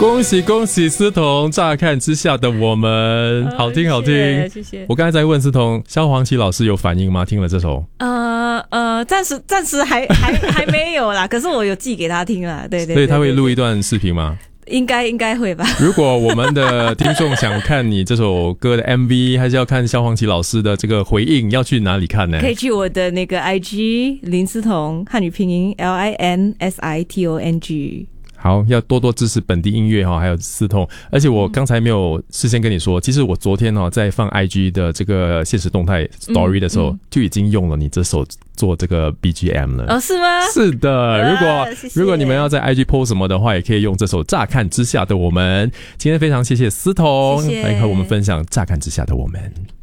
恭喜恭喜思彤，乍看之下的我们，好听好听， 谢谢。 我刚才在问思彤，萧煌奇老师有反应吗？听了这首？ 暂时还没有啦，可是我有寄给他听啦，对， 所以他会录一段视频吗？ 应该会吧。 如果我们的听众想看你这首歌的 MV， 还是要看萧煌奇老师的这个回应，要去哪里看呢？ 可以去我的那个 IG 林思彤，汉语拼音 LINSITONG。 好，要多多支持本地音乐还有思彤。而且我刚才没有事先跟你说，其实我昨天在放 IG 的这个限时动态 story 的时候，就已经用了你这首做这个 BGM 了。 哦，是吗？ 是的， 谢谢。 如果你们要在 IG post 什么的话，也可以用这首乍看之下的我们。今天非常谢谢思彤来和我们分享乍看之下的我们。